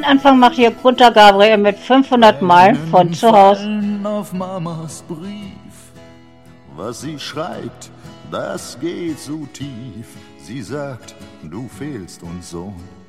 Anfang macht hier Kunter Gabriel mit 500 Meilen von zu Hause. Auf Mamas Brief, was sie schreibt, das geht so tief. Sie sagt, du fehlst uns, Sohn.